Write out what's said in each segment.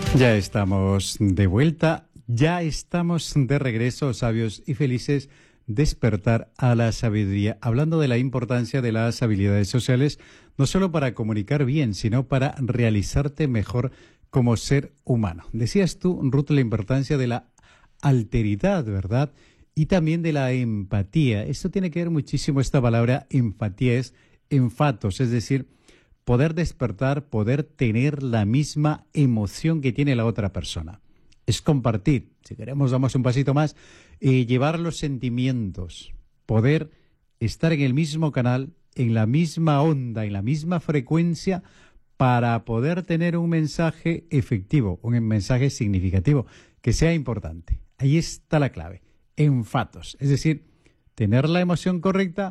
Ya estamos de vuelta, ya estamos de regreso, sabios y felices, despertar a la sabiduría, hablando de la importancia de las habilidades sociales, no solo para comunicar bien, sino para realizarte mejor como ser humano. Decías tú, Ruth, la importancia de la alteridad, ¿verdad? Y también de la empatía. Esto tiene que ver muchísimo, esta palabra empatía es enfatos, es decir, poder despertar, poder tener la misma emoción que tiene la otra persona. Es compartir, si queremos damos un pasito más, llevar los sentimientos, poder estar en el mismo canal, en la misma onda, en la misma frecuencia, para poder tener un mensaje efectivo, un mensaje significativo, que sea importante. Ahí está la clave, enfatos, es decir, tener la emoción correcta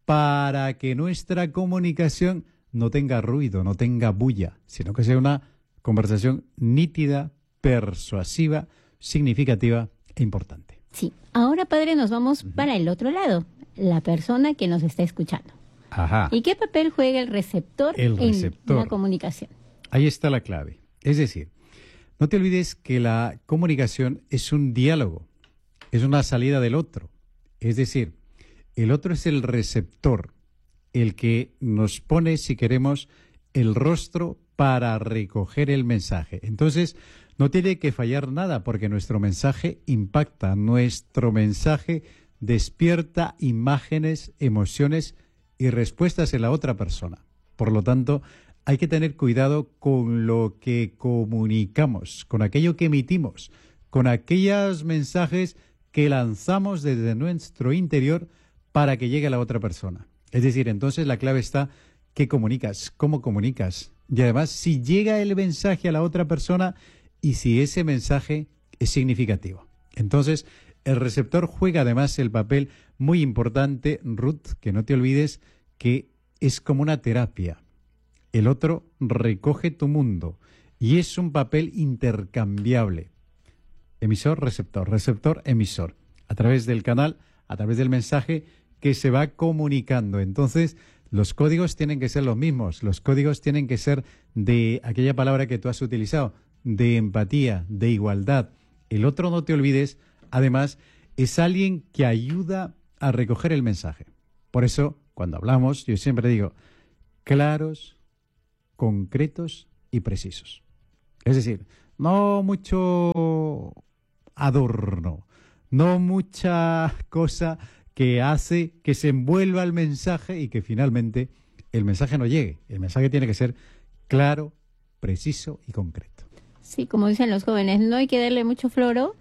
para que nuestra comunicación no tenga ruido, no tenga bulla, sino que sea una conversación nítida, persuasiva, significativa e importante. Sí, ahora, padre, nos vamos para el otro lado, la persona que nos está escuchando. Ajá. ¿Y qué papel juega el receptor en la comunicación? Ahí está la clave. Es decir, no te olvides que la comunicación es un diálogo, es una salida del otro. Es decir, el otro es el receptor, el que nos pone, si queremos, el rostro para recoger el mensaje. Entonces, no tiene que fallar nada porque nuestro mensaje impacta, nuestro mensaje despierta imágenes, emociones y respuestas en la otra persona. Por lo tanto, hay que tener cuidado con lo que comunicamos, con aquello que emitimos, con aquellos mensajes que lanzamos desde nuestro interior para que llegue a la otra persona. Es decir, entonces la clave está qué comunicas, cómo comunicas y además si llega el mensaje a la otra persona y si ese mensaje es significativo. Entonces, el receptor juega además el papel muy importante, Ruth, que no te olvides que es como una terapia. El otro recoge tu mundo y es un papel intercambiable. Emisor, receptor, receptor, emisor. A través del canal, a través del mensaje que se va comunicando. Entonces, los códigos tienen que ser los mismos. Los códigos tienen que ser de aquella palabra que tú has utilizado, de empatía, de igualdad. El otro, no te olvides, además, es alguien que ayuda a recoger el mensaje. Por eso, cuando hablamos, yo siempre digo, claros, concretos y precisos. Es decir, no mucho adorno, no mucha cosa que hace que se envuelva el mensaje y que finalmente el mensaje no llegue. El mensaje tiene que ser claro, preciso y concreto. Sí, como dicen los jóvenes, no hay que darle mucho floro,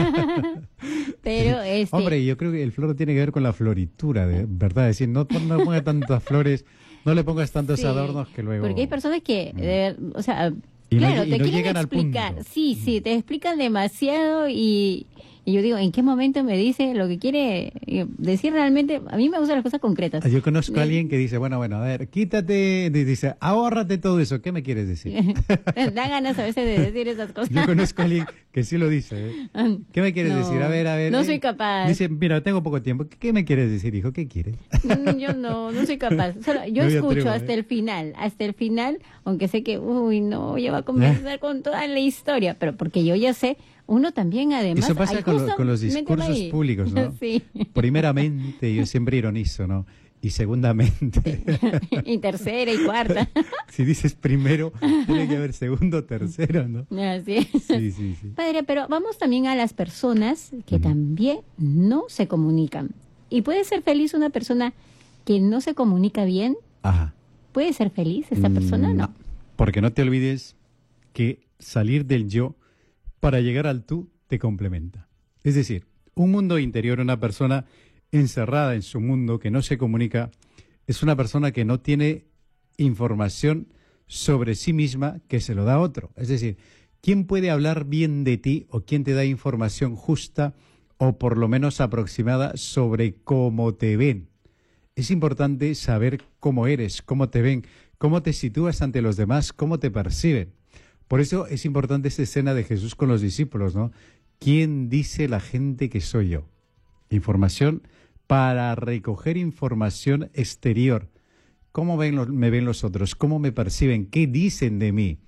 pero Hombre, yo creo que el floro tiene que ver con la floritura, ¿verdad? Es decir, no pongas tantas flores, no le pongas tantos adornos que luego... Porque hay personas que, o sea, y claro, no, te no quieren explicar. Sí, te explican demasiado y yo digo, ¿en qué momento me dice lo que quiere decir realmente? A mí me gustan las cosas concretas. Yo conozco a alguien que dice, bueno, a ver, quítate, dice, ahórrate todo eso, ¿qué me quieres decir? Da ganas a veces de decir esas cosas. Yo conozco a alguien que sí lo dice, ¿eh? ¿Qué me quieres decir? A ver. No soy capaz. Dice, mira, tengo poco tiempo, ¿qué me quieres decir, hijo? ¿Qué quieres? Yo no soy capaz. Yo escucho hasta el final, aunque sé que, ya va a comenzar con toda la historia, pero porque yo ya sé. Uno también, además... Eso pasa con los discursos públicos, ¿no? Sí. Primeramente, yo siempre ironizo, ¿no? Y segundamente... y tercera y cuarta. Si dices primero, tiene que haber segundo, tercero, ¿no? Así es. Sí. Padre, pero vamos también a las personas que también no se comunican. ¿Y puede ser feliz una persona que no se comunica bien? Ajá. ¿Puede ser feliz esta persona? No. Porque no te olvides que salir del yo para llegar al tú te complementa. Es decir, un mundo interior, una persona encerrada en su mundo que no se comunica, es una persona que no tiene información sobre sí misma que se lo da a otro. Es decir, ¿quién puede hablar bien de ti o quién te da información justa o por lo menos aproximada sobre cómo te ven? Es importante saber cómo eres, cómo te ven, cómo te sitúas ante los demás, cómo te perciben. Por eso es importante esta escena de Jesús con los discípulos, ¿no? ¿Quién dice la gente que soy yo? Información para recoger información exterior. ¿Cómo me ven los otros? ¿Cómo me perciben? ¿Qué dicen de mí?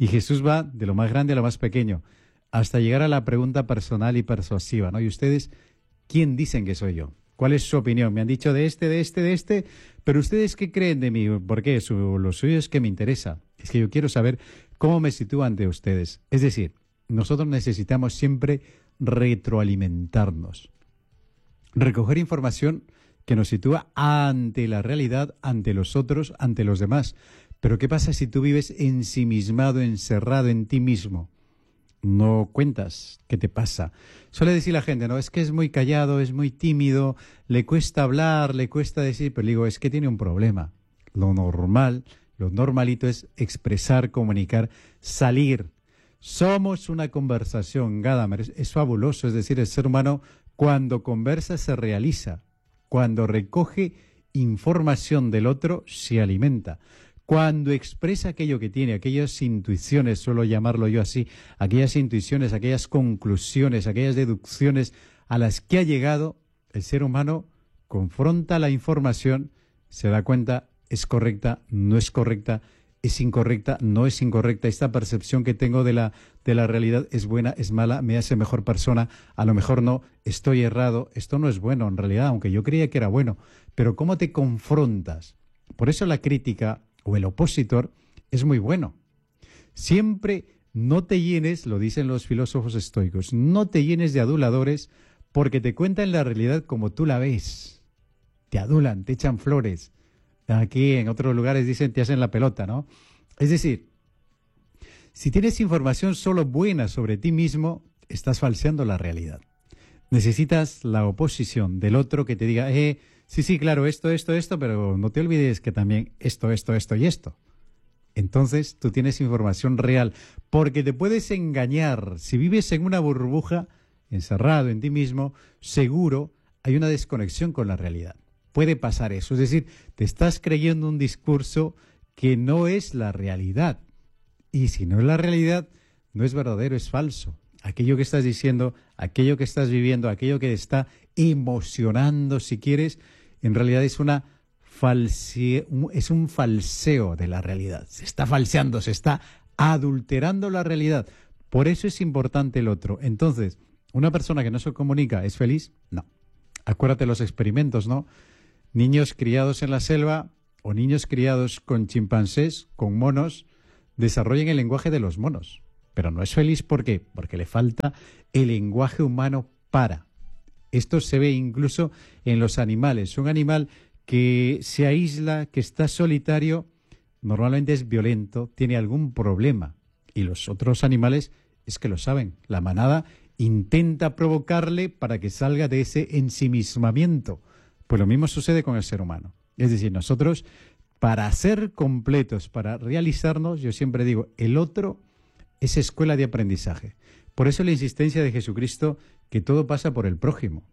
Y Jesús va de lo más grande a lo más pequeño, hasta llegar a la pregunta personal y persuasiva, ¿no? ¿Y ustedes quién dicen que soy yo? ¿Cuál es su opinión? Me han dicho de este, pero ¿ustedes qué creen de mí? ¿Por qué? Lo suyo es que me interesa. Es que yo quiero saber cómo me sitúo ante ustedes. Es decir, nosotros necesitamos siempre retroalimentarnos, recoger información que nos sitúa ante la realidad, ante los otros, ante los demás. Pero ¿qué pasa si tú vives ensimismado, encerrado en ti mismo? No cuentas qué te pasa. Suele decir la gente, no, es que es muy callado, es muy tímido, le cuesta hablar, le cuesta decir, pero digo, es que tiene un problema. Lo normal, lo normalito es expresar, comunicar, salir. Somos una conversación, Gadamer, es fabuloso, es decir, el ser humano cuando conversa se realiza, cuando recoge información del otro se alimenta. Cuando expresa aquello que tiene, aquellas intuiciones, suelo llamarlo yo así, aquellas intuiciones, aquellas conclusiones, aquellas deducciones a las que ha llegado, el ser humano confronta la información, se da cuenta, es correcta, no es correcta, es incorrecta, no es incorrecta, esta percepción que tengo de la realidad es buena, es mala, me hace mejor persona, a lo mejor no, estoy errado, esto no es bueno en realidad, aunque yo creía que era bueno, pero ¿cómo te confrontas? Por eso la crítica o el opositor es muy bueno. Siempre no te llenes, lo dicen los filósofos estoicos, no te llenes de aduladores porque te cuentan la realidad como tú la ves. Te adulan, te echan flores. Aquí en otros lugares dicen te hacen la pelota, ¿no? Es decir, si tienes información solo buena sobre ti mismo, estás falseando la realidad. Necesitas la oposición del otro que te diga, sí, claro, esto, pero no te olvides que también esto y esto. Entonces tú tienes información real, porque te puedes engañar. Si vives en una burbuja, encerrado en ti mismo, seguro hay una desconexión con la realidad. Puede pasar eso, es decir, te estás creyendo un discurso que no es la realidad. Y si no es la realidad, no es verdadero, es falso. Aquello que estás diciendo, aquello que estás viviendo, aquello que te está emocionando, si quieres, en realidad es un falseo de la realidad. Se está falseando, se está adulterando la realidad. Por eso es importante el otro. Entonces, ¿una persona que no se comunica es feliz? No. Acuérdate los experimentos, ¿no? Niños criados en la selva o niños criados con chimpancés, con monos, desarrollan el lenguaje de los monos. Pero no es feliz, ¿por qué? Porque le falta el lenguaje humano para. Esto se ve incluso en los animales. Un animal que se aísla, que está solitario, normalmente es violento, tiene algún problema. Y los otros animales es que lo saben. La manada intenta provocarle para que salga de ese ensimismamiento. Pues lo mismo sucede con el ser humano. Es decir, nosotros, para ser completos, para realizarnos, yo siempre digo, el otro es escuela de aprendizaje. Por eso la insistencia de Jesucristo que todo pasa por el prójimo.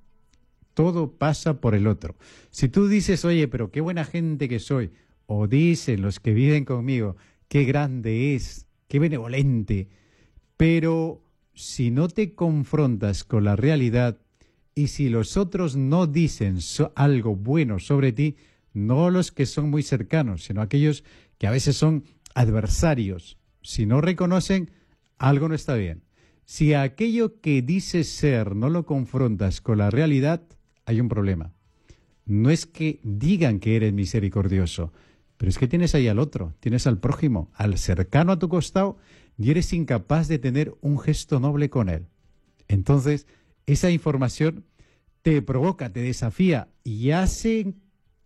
Todo pasa por el otro. Si tú dices, oye, pero qué buena gente que soy, o dicen los que viven conmigo, qué grande es, qué benevolente, pero si no te confrontas con la realidad y si los otros no dicen algo bueno sobre ti, no los que son muy cercanos, sino aquellos que a veces son adversarios, si no reconocen, algo no está bien. Si aquello que dices ser no lo confrontas con la realidad, hay un problema. No es que digan que eres misericordioso, pero es que tienes ahí al otro, tienes al prójimo, al cercano a tu costado, y eres incapaz de tener un gesto noble con él. Entonces, esa información te provoca, te desafía y hace,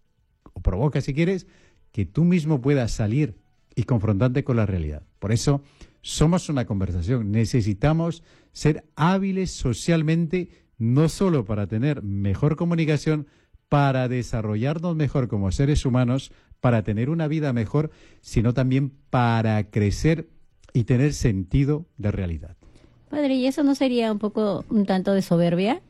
o provoca si quieres, que tú mismo puedas salir y confrontarte con la realidad. Por eso, somos una conversación. Necesitamos ser hábiles socialmente, no solo para tener mejor comunicación, para desarrollarnos mejor como seres humanos, para tener una vida mejor, sino también para crecer y tener sentido de realidad. Padre, ¿y eso no sería un tanto de soberbia?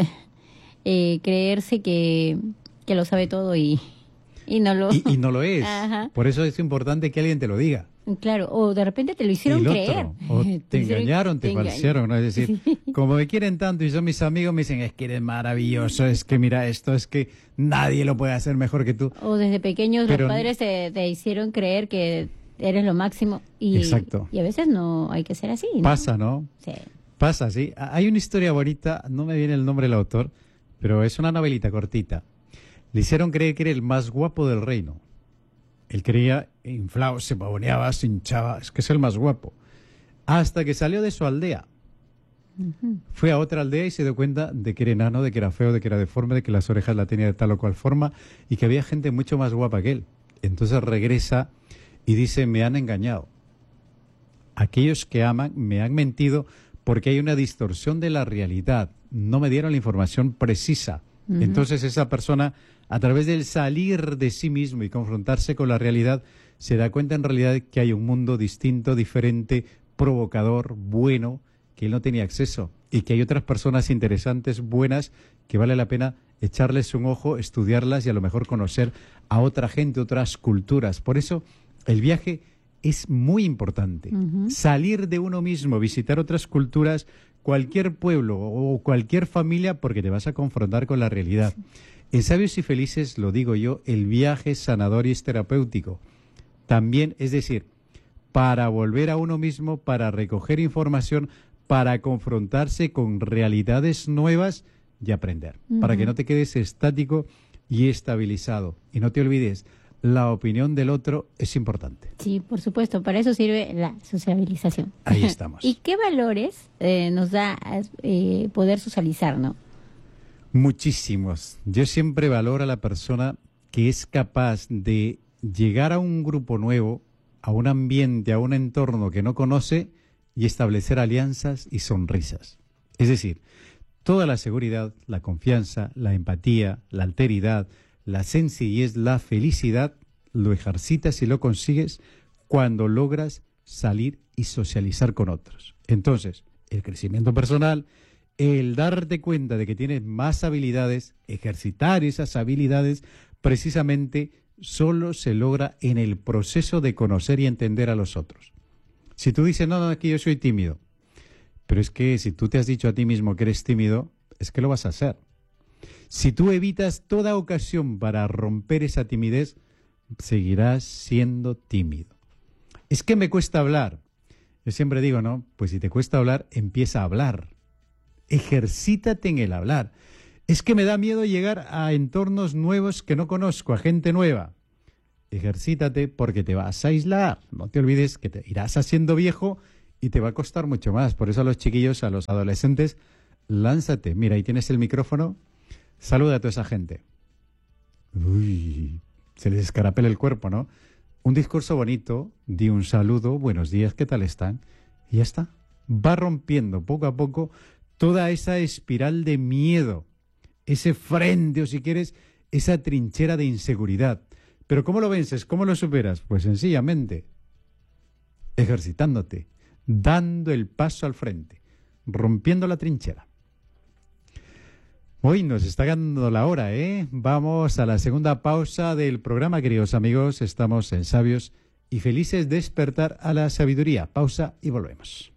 Creerse que lo sabe todo y no lo... Y no lo es. Ajá. Por eso es importante que alguien te lo diga. Claro, o de repente te lo hicieron creer. O te engañaron, te falsearon, ¿no? Es decir, como me quieren tanto y son mis amigos, me dicen, es que eres maravilloso, es que mira esto, es que nadie lo puede hacer mejor que tú. O desde pequeños los padres te hicieron creer que eres lo máximo. Exacto. Y a veces no hay que ser así, ¿no? Pasa, ¿no? Sí. Pasa, sí. Hay una historia bonita, no me viene el nombre del autor, pero es una novelita cortita. Le hicieron creer que era el más guapo del reino. Él creía, inflado, se pavoneaba, se hinchaba, es que es el más guapo. Hasta que salió de su aldea. Fue a otra aldea y se dio cuenta de que era enano, de que era feo, de que era deforme, de que las orejas la tenía de tal o cual forma y que había gente mucho más guapa que él. Entonces regresa y dice, me han engañado. Aquellos que aman me han mentido porque hay una distorsión de la realidad. No me dieron la información precisa. Entonces esa persona, a través del salir de sí mismo y confrontarse con la realidad, se da cuenta en realidad que hay un mundo distinto, diferente, provocador, bueno, que él no tenía acceso y que hay otras personas interesantes, buenas, que vale la pena echarles un ojo, estudiarlas y a lo mejor conocer a otra gente, otras culturas. Por eso el viaje es muy importante. Salir de uno mismo, visitar otras culturas, cualquier pueblo o cualquier familia, porque te vas a confrontar con la realidad. En Sabios y Felices, lo digo yo, el viaje es sanador y es terapéutico. También, es decir, para volver a uno mismo, para recoger información, para confrontarse con realidades nuevas y aprender, para que no te quedes estático y estabilizado. Y no te olvides, la opinión del otro es importante. Sí, por supuesto, para eso sirve la sociabilización. Ahí estamos. ¿Y qué valores nos da poder socializar, no? Muchísimos. Yo siempre valoro a la persona que es capaz de llegar a un grupo nuevo, a un ambiente, a un entorno que no conoce y establecer alianzas y sonrisas. Es decir, toda la seguridad, la confianza, la empatía, la alteridad, la sencillez, la felicidad, lo ejercitas y lo consigues cuando logras salir y socializar con otros. Entonces, el crecimiento personal, el darte cuenta de que tienes más habilidades, ejercitar esas habilidades, precisamente solo se logra en el proceso de conocer y entender a los otros. Si tú dices, no, es que yo soy tímido, pero es que si tú te has dicho a ti mismo que eres tímido, es que lo vas a hacer. Si tú evitas toda ocasión para romper esa timidez, seguirás siendo tímido. Es que me cuesta hablar. Yo siempre digo, ¿no? Pues si te cuesta hablar, empieza a hablar. Ejercítate en el hablar. Es que me da miedo llegar a entornos nuevos que no conozco, a gente nueva. Ejercítate porque te vas a aislar. No te olvides que te irás haciendo viejo y te va a costar mucho más. Por eso a los chiquillos, a los adolescentes, lánzate. Mira, ahí tienes el micrófono. Saluda a toda esa gente. Uy, se les escarapela el cuerpo, ¿no? Un discurso bonito, di un saludo, buenos días, ¿qué tal están? Y ya está. Va rompiendo poco a poco toda esa espiral de miedo, ese frente o si quieres, esa trinchera de inseguridad. Pero ¿cómo lo vences? ¿Cómo lo superas? Pues sencillamente, ejercitándote, dando el paso al frente, rompiendo la trinchera. Hoy nos está ganando la hora, ¿eh? Vamos a la segunda pausa del programa, queridos amigos. Estamos en Sabios y Felices, despertar a la sabiduría. Pausa y volvemos.